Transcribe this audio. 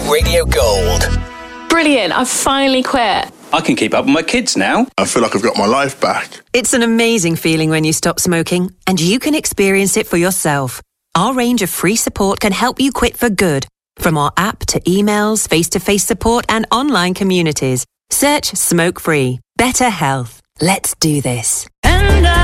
Radio Gold. Brilliant, I've finally quit. I can keep up with my kids now. I feel like I've got my life back. It's an amazing feeling when you stop smoking, and you can experience it for yourself. Our range of free support can help you quit for good. From our app to emails, face-to-face support and online communities. Search Smoke Free. Better health. Let's do this.